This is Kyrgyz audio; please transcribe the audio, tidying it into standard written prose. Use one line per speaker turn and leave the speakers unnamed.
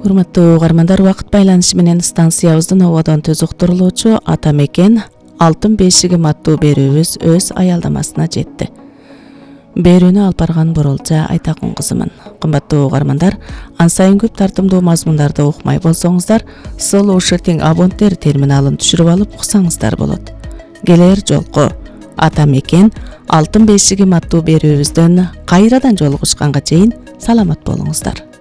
Урматтуу угармандар, убакыт байланышы менен станциябыздын ободон төз уктурулуучу ата мекен алтын бешигим аттуу берүүбүз өз аялдамасына жетти. Берүүнү алып барган Бурулжа Айтакун кызымын. Кымбаттуу угармандар, ансайын көп тартымдуу мазмундарды укмай болсоңуздар, Solution абонттер терминалын түшүрүп алып уксаңыздар болот. Келер жолку ата мекен алтын бешигим аттуу берүүбүздөн кайрадан жолугушканга чейин саламат болуңуздар.